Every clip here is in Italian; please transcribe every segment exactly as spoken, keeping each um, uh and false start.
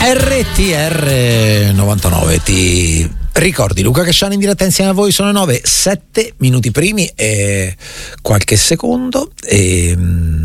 R T R novantanove, ti ricordi Luca Casciani in diretta insieme a voi? Sono nove, sette minuti primi e qualche secondo e,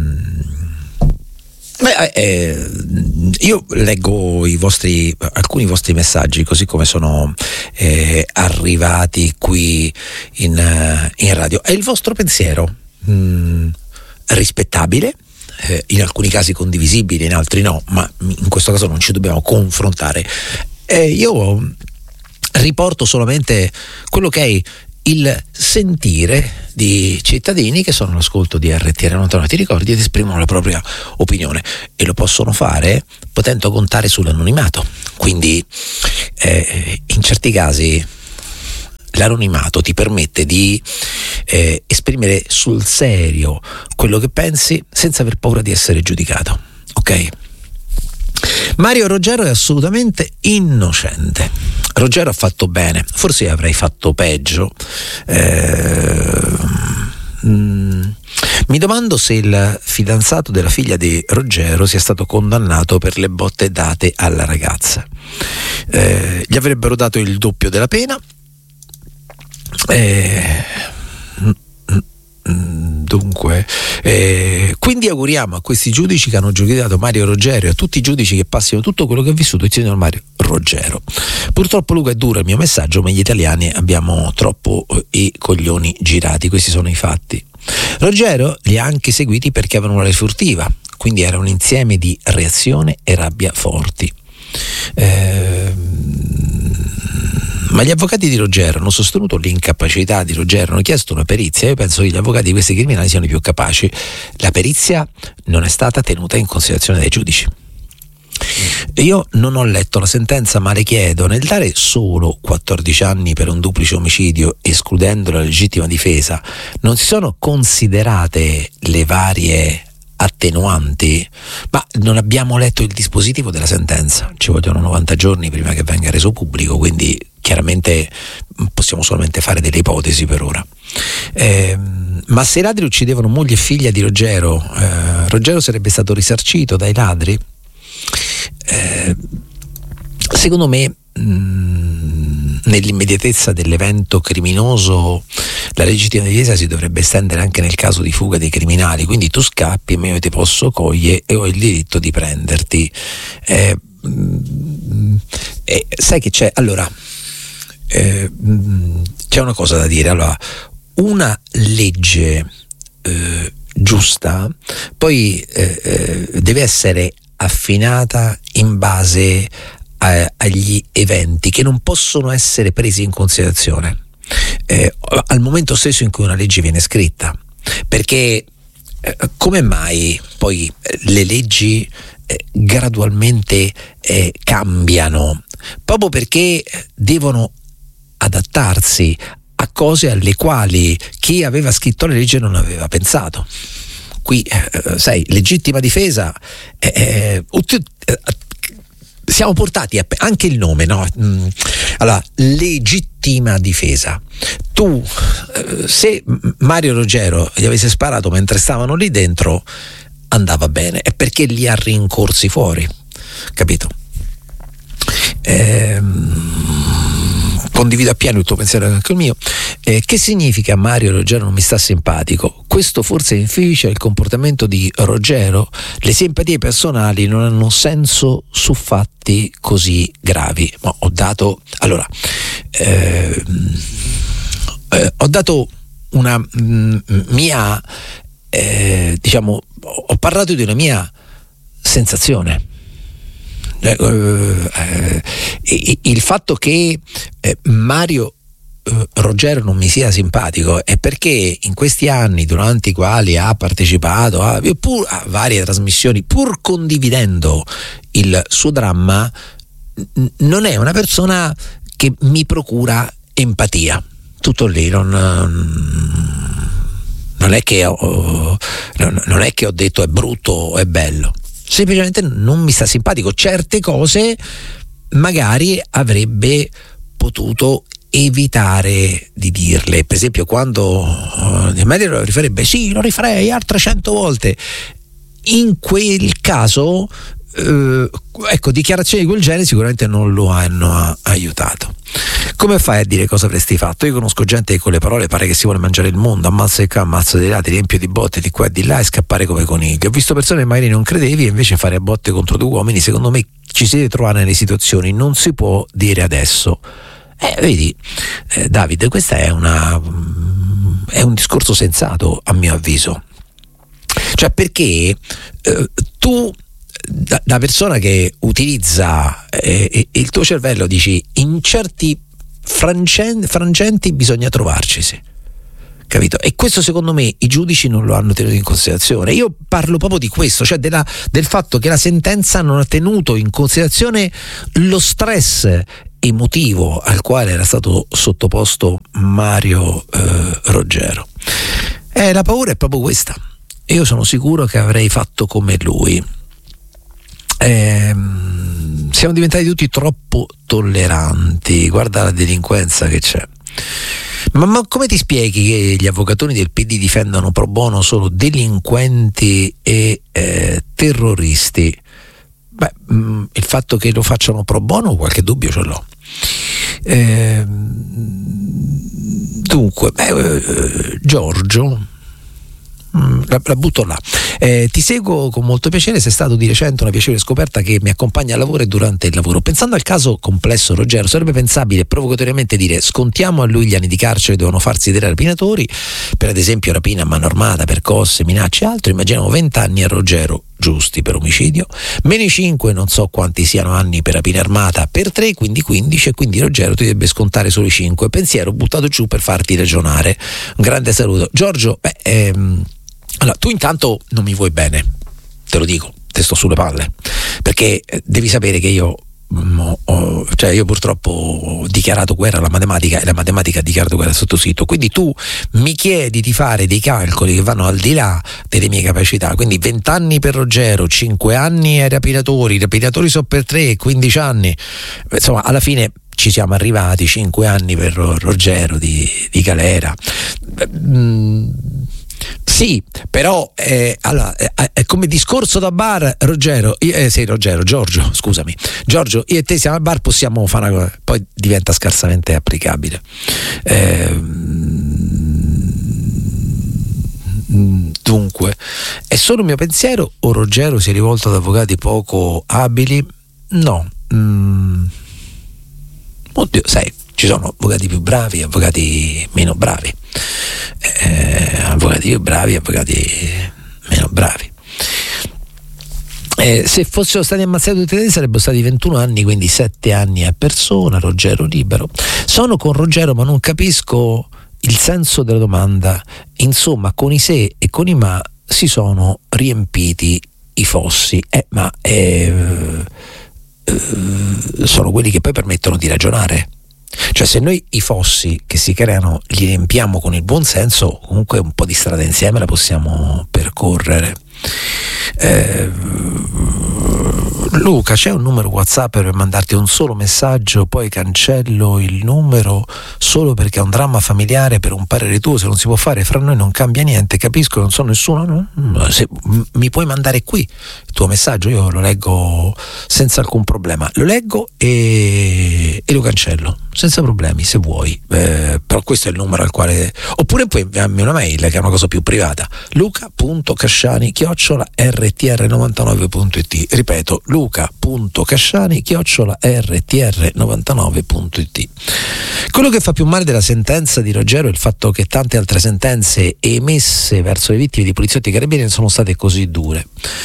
beh, eh, io leggo i vostri, alcuni vostri messaggi così come sono eh, arrivati qui in, in radio. È il vostro pensiero mh, rispettabile, Eh, in alcuni casi condivisibili, in altri no, ma in questo caso non ci dobbiamo confrontare. Eh, io riporto solamente quello che è il sentire di cittadini che sono all'ascolto di R T R novantanove, ti ricordi, ed esprimono la propria opinione e lo possono fare potendo contare sull'anonimato. Quindi eh, in certi casi l'anonimato ti permette di eh, esprimere sul serio quello che pensi senza aver paura di essere giudicato, ok? Mario Roggero è assolutamente innocente. Roggero ha fatto bene, forse avrei fatto peggio. Eh, mm, mi domando se il fidanzato della figlia di Roggero sia stato condannato per le botte date alla ragazza. Eh, gli avrebbero dato il doppio della pena. Eh, dunque eh, quindi auguriamo a questi giudici che hanno giudicato Mario Roggero e a tutti i giudici che passino tutto quello che ha vissuto il signor Mario Roggero. Purtroppo, Luca, è duro il mio messaggio, ma gli italiani abbiamo troppo i coglioni girati, questi sono i fatti. Roggero li ha anche seguiti perché avevano la furtiva, quindi era un insieme di reazione e rabbia forti. eh, Ma gli avvocati di Roggero hanno sostenuto l'incapacità di Roggero, hanno chiesto una perizia. Io penso che gli avvocati di questi criminali siano i più capaci. La perizia non è stata tenuta in considerazione dai giudici. Io non ho letto la sentenza, ma le chiedo, nel dare solo quattordici anni per un duplice omicidio, escludendo la legittima difesa, non si sono considerate le varie attenuanti? Ma non abbiamo letto il dispositivo della sentenza, ci vogliono novanta giorni prima che venga reso pubblico, quindi chiaramente possiamo solamente fare delle ipotesi per ora. Eh, ma se i ladri uccidevano moglie e figlia di Roggero, eh, Roggero sarebbe stato risarcito dai ladri? Eh, secondo me mh, nell'immediatezza dell'evento criminoso la legittima difesa si dovrebbe estendere anche nel caso di fuga dei criminali, quindi tu scappi e io ti posso cogliere e ho il diritto di prenderti. Eh, mh, eh, sai che c'è? Allora eh, mh, c'è una cosa da dire. Allora, una legge eh, giusta poi eh, eh, deve essere affinata in base a, agli eventi che non possono essere presi in considerazione eh, al momento stesso in cui una legge viene scritta, perché eh, come mai poi le leggi eh, gradualmente eh, cambiano proprio perché devono adattarsi a cose alle quali chi aveva scritto la legge non aveva pensato. Qui, eh, sai, legittima difesa, eh, eh, eh, siamo portati a, anche il nome, no? Mm, allora, legittima difesa. Tu, eh, se Mario Roggero gli avesse sparato mentre stavano lì dentro, andava bene, è perché li ha rincorsi fuori, capito? Ehm... Condivido appieno il tuo pensiero e anche il mio. Eh, che significa Mario Roggero non mi sta simpatico? Questo forse inficia il comportamento di Roggero. Le simpatie personali non hanno senso su fatti così gravi. Ma ho dato allora eh, eh, ho dato una mh, mia eh, diciamo ho parlato di una mia sensazione. Eh, eh, il fatto che eh, Mario eh, Roggero non mi sia simpatico è perché in questi anni durante i quali ha partecipato a, pur, a varie trasmissioni, pur condividendo il suo dramma, n- non è una persona che mi procura empatia. Tutto lì, non, non è che ho, non è che ho detto è brutto o è bello, semplicemente non mi sta simpatico. Certe cose magari avrebbe potuto evitare di dirle, per esempio quando uh, Mario lo rifarebbe, sì, lo rifarei altre cento volte. In quel caso eh, ecco, dichiarazioni di quel genere sicuramente non lo hanno a- aiutato. Come fai a dire cosa avresti fatto? Io conosco gente che con le parole pare che si vuole mangiare il mondo, ammazza di qua, ammazza di là, ti riempie di botte di qua e di là e scappare come conigli. Ho visto persone che magari non credevi e invece fare a botte contro due uomini. Secondo me ci si deve trovare nelle situazioni, non si può dire adesso. Eh, vedi, eh, Davide, questo è una è un discorso sensato a mio avviso. Cioè, perché eh, tu da, da persona che utilizza eh, il tuo cervello dici in certi frangenti, frangenti bisogna trovarcisi, capito? E questo secondo me i giudici non lo hanno tenuto in considerazione. Io parlo proprio di questo, cioè della, del fatto che la sentenza non ha tenuto in considerazione lo stress emotivo al quale era stato sottoposto Mario eh, Roggero. Eh, la paura è proprio questa. Io sono sicuro che avrei fatto come lui. Eh, siamo diventati tutti troppo tolleranti. Guarda la delinquenza che c'è. Ma, ma come ti spieghi che gli avvocatoni del P D difendano pro bono solo delinquenti e eh, terroristi? Beh, mh, il fatto che lo facciano pro bono qualche dubbio ce l'ho. Eh, dunque, beh, eh, Giorgio, mh, la, la butto là. Eh, ti seguo con molto piacere, sei stato di recente una piacevole scoperta che mi accompagna al lavoro e durante il lavoro. Pensando al caso complesso Roggero, sarebbe pensabile provocatoriamente dire scontiamo a lui gli anni di carcere, devono farsi dei rapinatori, per ad esempio rapina a mano armata, percosse, minacce e altro. Immaginiamo venti anni a Roggero giusti per omicidio, meno i cinque, non so quanti siano anni per rapina armata, per tre, quindi quindici, e quindi Roggero ti debba scontare solo i cinque. Pensiero buttato giù per farti ragionare. Un grande saluto. Giorgio, beh, ehm, allora, tu intanto non mi vuoi bene, te lo dico, te sto sulle palle, perché devi sapere che io Ho, ho, cioè io purtroppo ho dichiarato guerra alla matematica e la matematica ha dichiarato guerra al sottoscritto, quindi tu mi chiedi di fare dei calcoli che vanno al di là delle mie capacità, quindi venti anni per Roggero, cinque anni ai rapinatori, i rapinatori sono per tre, quindici anni, insomma alla fine ci siamo arrivati, cinque anni per Roggero di, di galera. Mm. Sì, però eh, allora, eh, eh, come discorso da bar, Roggero, io, eh, sì, Roggero, Giorgio, scusami, Giorgio, io e te siamo al bar, possiamo fare una cosa, poi diventa scarsamente applicabile. Eh, dunque, è solo il mio pensiero o Roggero si è rivolto ad avvocati poco abili? No. Mm. Oddio, sai, ci sono avvocati più bravi, avvocati meno bravi. Eh, avvocati più bravi, avvocati meno bravi. Eh, se fossero stati ammazzati tutti e tre sarebbero stati ventuno anni, quindi sette anni a persona. Roggero libero. Sono con Roggero, ma non capisco il senso della domanda. Insomma, con i se e con i ma si sono riempiti i fossi. Eh, ma eh, eh, sono quelli che poi permettono di ragionare. Cioè, se noi i fossi che si creano li riempiamo con il buon senso, comunque un po' di strada insieme la possiamo percorrere. Eh, Luca, c'è un numero WhatsApp per mandarti un solo messaggio, poi cancello il numero solo perché è un dramma familiare, per un parere tuo, se non si può fare fra noi non cambia niente, capisco, non sono nessuno, no? Se, m- mi puoi mandare qui il tuo messaggio, io lo leggo senza alcun problema, lo leggo e, e lo cancello senza problemi se vuoi, eh, però questo è il numero al quale, oppure puoi inviarmi una mail che è una cosa più privata, luca punto casciani chiocciola erre ti erre novantanove punto it, ripeto luca punto casciani chiocciola erre ti erre novantanove punto it. Quello che fa più male della sentenza di Roggero è il fatto che tante altre sentenze emesse verso le vittime di poliziotti e carabinieri sono state così dure.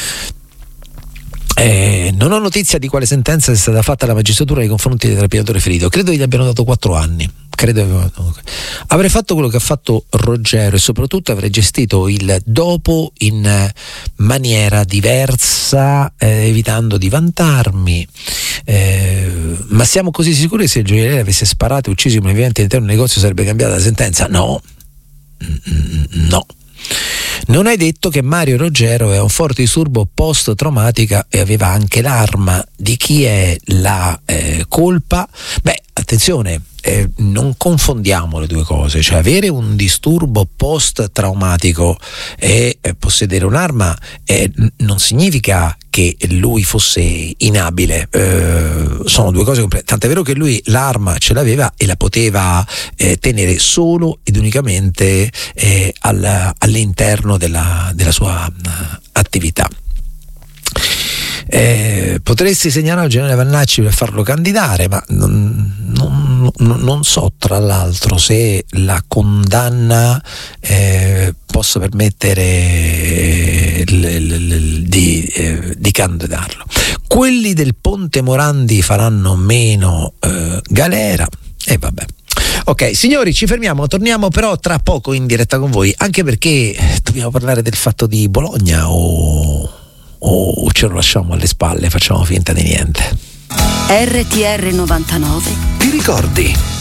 Eh, non ho notizia di quale sentenza sia stata fatta alla magistratura nei confronti del rapinatore ferito, credo gli abbiano dato quattro anni. Credo, avrei fatto quello che ha fatto Roggero e soprattutto avrei gestito il dopo in maniera diversa, eh, evitando di vantarmi, eh, ma siamo così sicuri che se il gioielliere avesse sparato e ucciso un vivente all'interno del negozio sarebbe cambiata la sentenza? No, no. Non hai detto che Mario Roggero è un forte disturbo post-traumatica e aveva anche l'arma. Di chi è la eh, colpa? Beh, attenzione, eh, non confondiamo le due cose, cioè avere un disturbo post-traumatico e eh, possedere un'arma eh, n- non significa che lui fosse inabile, eh, sono due cose complete. Tant'è vero che lui l'arma ce l'aveva e la poteva eh, tenere solo ed unicamente eh, al, all'interno della, della sua uh, attività. Eh, potresti segnalare al generale Vannacci per farlo candidare, ma non, non, non so tra l'altro se la condanna eh, possa permettere l, l, l, di, eh, di candidarlo. Quelli del Ponte Morandi faranno meno eh, galera e vabbè. Ok, signori, ci fermiamo, torniamo però tra poco in diretta con voi, anche perché dobbiamo parlare del fatto di Bologna o o ce lo lasciamo alle spalle, facciamo finta di niente. R T R novantanove. Ti ricordi?